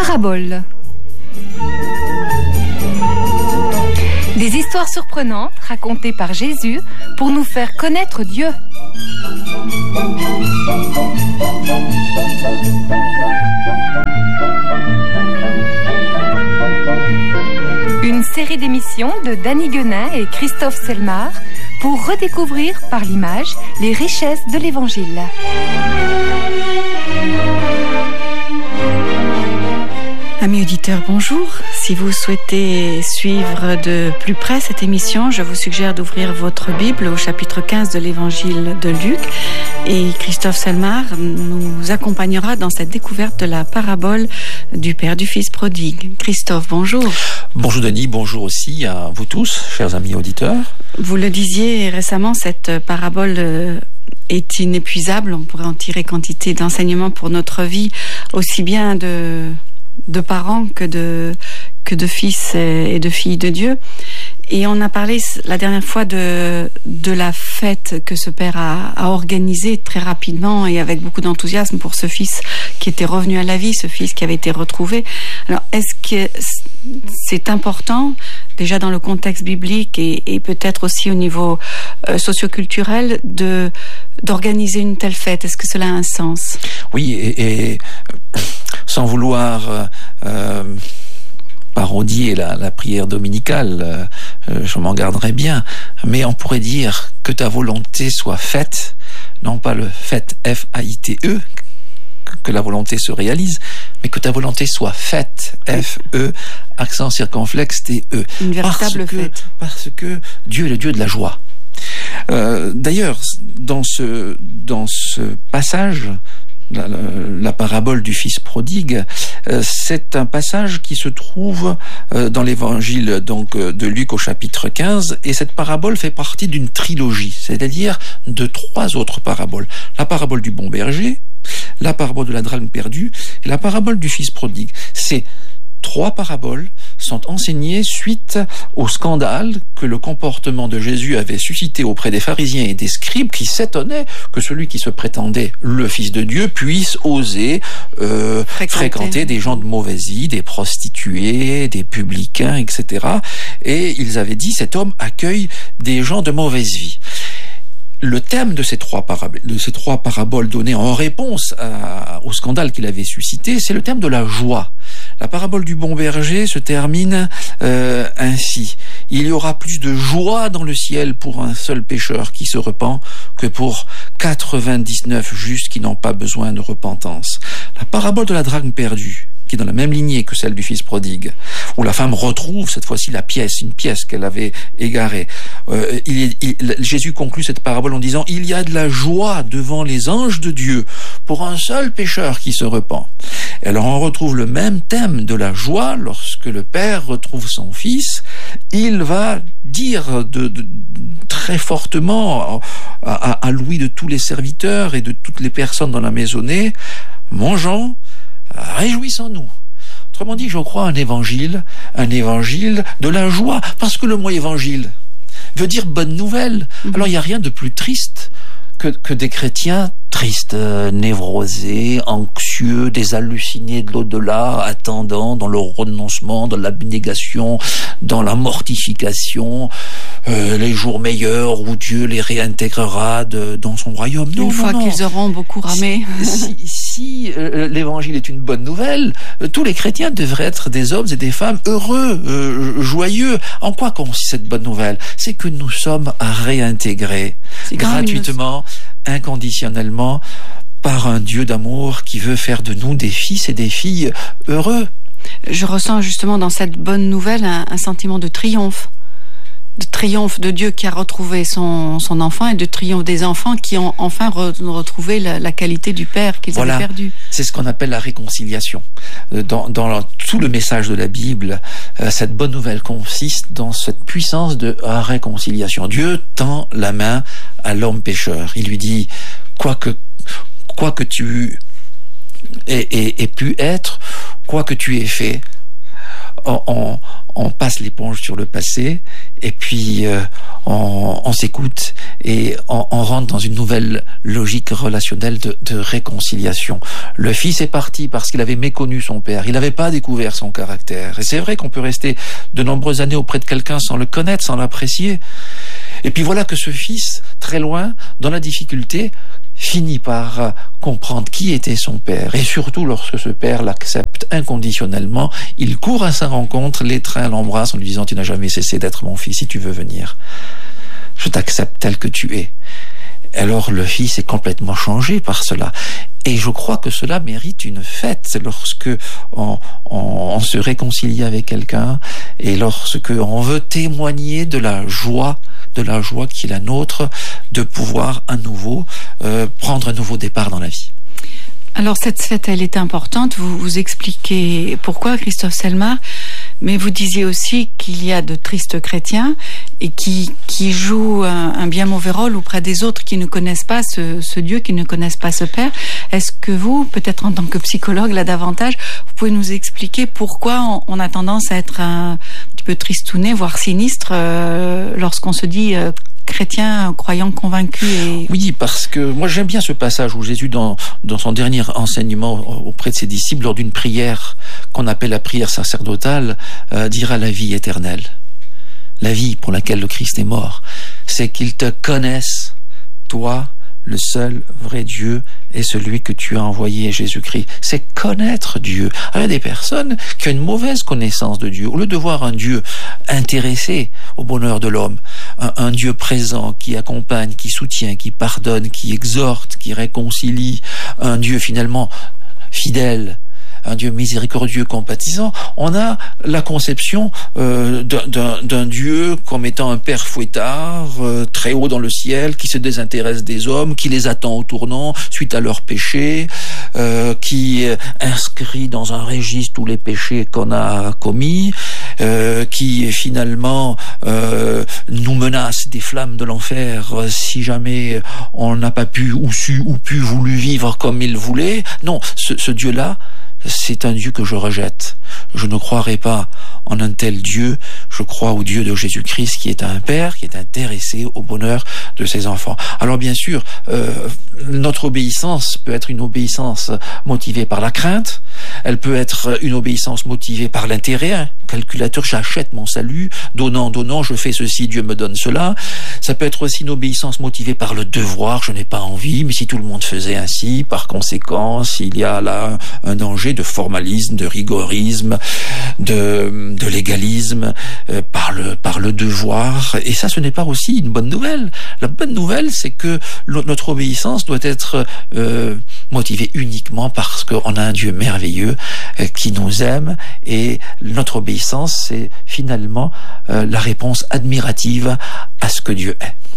Paraboles. Des histoires surprenantes racontées par Jésus pour nous faire connaître Dieu. Une série d'émissions de Danny Guenin et Christophe Selmar pour redécouvrir par l'image les richesses de l'Évangile. Amis auditeurs, bonjour. Si vous souhaitez suivre de plus près cette émission, je vous suggère d'ouvrir votre Bible au chapitre 15 de l'Évangile de Luc. Et Christophe Selmar nous accompagnera dans cette découverte de la parabole du Père du Fils prodigue. Christophe, bonjour. Bonjour Denis, bonjour aussi à vous tous, chers amis auditeurs. Vous le disiez récemment, cette parabole est inépuisable. On pourrait en tirer quantité d'enseignements pour notre vie, aussi bien de parents que de fils et de filles de Dieu. Et on a parlé la dernière fois de la fête que ce père a organisée très rapidement et avec beaucoup d'enthousiasme pour ce fils qui était revenu à la vie, ce fils qui avait été retrouvé. Alors, est-ce que c'est important, déjà dans le contexte biblique et peut-être aussi au niveau socioculturel, d'organiser une telle fête? Est-ce que cela a un sens? Oui, et sans vouloir parodier la prière dominicale, je m'en garderai bien, mais on pourrait dire que ta volonté soit faite, non pas le fait F-A-I-T-E, que la volonté se réalise, mais que ta volonté soit faite, F-E, accent circonflexe T-E. Une véritable fête. Parce que Dieu est le Dieu de la joie. D'ailleurs, dans ce passage, la parabole du fils prodigue, c'est un passage qui se trouve dans l'évangile donc de Luc au chapitre 15, et cette parabole fait partie d'une trilogie, c'est-à-dire de 3 autres paraboles. La parabole du bon berger, la parabole de la drachme perdue et la parabole du fils prodigue. Ces 3 paraboles sont enseignées suite au scandale que le comportement de Jésus avait suscité auprès des pharisiens et des scribes qui s'étonnaient que celui qui se prétendait le Fils de Dieu puisse oser fréquenter des gens de mauvaise vie, des prostituées, des publicains, etc. Et ils avaient dit, cet homme accueille des gens de mauvaise vie. Le thème de ces trois paraboles données en réponse au scandale qu'il avait suscité, c'est le thème de la joie. La parabole du bon berger se termine ainsi. Il y aura plus de joie dans le ciel pour un seul pécheur qui se repent que pour 99 justes qui n'ont pas besoin de repentance. La parabole de la drachme perdue, qui est dans la même lignée que celle du fils prodigue, où la femme retrouve cette fois-ci une pièce qu'elle avait égarée. Jésus conclut cette parabole en disant « Il y a de la joie devant les anges de Dieu pour un seul pécheur qui se repent ». Et alors on retrouve le même thème de la joie lorsque le père retrouve son fils. Il va dire très fortement à l'ouïe de tous les serviteurs et de toutes les personnes dans la maisonnée « Mangeons, réjouissons-nous ». Autrement dit, je crois un évangile de la joie, parce que le mot évangile veut dire bonne nouvelle. Alors il n'y a rien de plus triste que des chrétiens tristes, névrosés, anxieux, des hallucinés de l'au-delà, attendant dans le renoncement, dans l'abnégation, dans la mortification, les jours meilleurs où Dieu les réintégrera dans son royaume. Une fois qu'ils auront beaucoup ramé. Si l'évangile est une bonne nouvelle, tous les chrétiens devraient être des hommes et des femmes heureux, joyeux. En quoi consiste cette bonne nouvelle? C'est que nous sommes réintégrés gratuitement, inconditionnellement, par un Dieu d'amour qui veut faire de nous des fils et des filles heureux. Je ressens justement dans cette bonne nouvelle un sentiment de triomphe de Dieu qui a retrouvé son enfant et de triomphe des enfants qui ont enfin retrouvé la qualité du Père qu'ils avaient perdue. C'est ce qu'on appelle la réconciliation. Dans tout le message de la Bible, cette bonne nouvelle consiste dans cette puissance de réconciliation. Dieu tend la main à l'homme pécheur. Il lui dit, quoi que tu aies pu être, quoi que tu aies fait, on passe l'éponge sur le passé et puis on s'écoute et on rentre dans une nouvelle logique relationnelle de réconciliation. Le fils est parti parce qu'il avait méconnu son père, il n'avait pas découvert son caractère. Et c'est vrai qu'on peut rester de nombreuses années auprès de quelqu'un sans le connaître, sans l'apprécier. Et puis voilà que ce fils, très loin, dans la difficulté, finit par comprendre qui était son père. Et surtout, lorsque ce père l'accepte inconditionnellement, il court à sa rencontre, l'étreint, l'embrasse en lui disant « Tu n'as jamais cessé d'être mon fils, si tu veux venir. Je t'accepte tel que tu es. » Alors le fils est complètement changé par cela. Et je crois que cela mérite une fête lorsque on se réconcilie avec quelqu'un et lorsque on veut témoigner de la joie qui est la nôtre, de pouvoir à nouveau prendre un nouveau départ dans la vie. Alors cette fête, elle est importante. Vous expliquez pourquoi, Christophe Selmar, mais vous disiez aussi qu'il y a de tristes chrétiens et qui jouent un bien mauvais rôle auprès des autres qui ne connaissent pas ce Dieu, qui ne connaissent pas ce Père. Est-ce que vous, peut-être en tant que psychologue là davantage, vous pouvez nous expliquer pourquoi on a tendance à être un petit peu tristouné, voire sinistre lorsqu'on se dit chrétien, croyant, convaincu et... Oui, parce que moi j'aime bien ce passage où Jésus, dans son dernier enseignement auprès de ses disciples, lors d'une prière qu'on appelle la prière sacerdotale, dira la vie éternelle. La vie pour laquelle le Christ est mort, c'est qu'ils te connaissent, toi, le seul vrai Dieu est celui que tu as envoyé, Jésus-Christ. C'est connaître Dieu. Il y a des personnes qui ont une mauvaise connaissance de Dieu. Au lieu de voir un Dieu intéressé au bonheur de l'homme, un Dieu présent qui accompagne, qui soutient, qui pardonne, qui exhorte, qui réconcilie, un Dieu finalement fidèle, un Dieu miséricordieux, compatissant, on a la conception d'un Dieu comme étant un père fouettard, très haut dans le ciel, qui se désintéresse des hommes, qui les attend au tournant suite à leurs péchés, qui inscrit dans un registre tous les péchés qu'on a commis, qui finalement nous menace des flammes de l'enfer si jamais on n'a pas pu ou su ou pu voulu vivre comme il voulait. Non, ce Dieu-là, c'est un Dieu que je rejette. Je ne croirai pas en un tel Dieu. Je crois au Dieu de Jésus-Christ qui est un Père, qui est intéressé au bonheur de ses enfants. Alors bien sûr, notre obéissance peut être une obéissance motivée par la crainte. Elle peut être une obéissance motivée par l'intérêt. Calculateur, j'achète mon salut. Donnant, je fais ceci, Dieu me donne cela. Ça peut être aussi une obéissance motivée par le devoir. Je n'ai pas envie, mais si tout le monde faisait ainsi, par conséquent, il y a là un danger de formalisme, de rigorisme, de légalisme, par le devoir. Et ça, ce n'est pas aussi une bonne nouvelle. La bonne nouvelle, c'est que notre obéissance doit être motivée uniquement parce qu'on a un Dieu merveilleux qui nous aime, et notre obéissance, c'est finalement la réponse admirative à ce que Dieu est.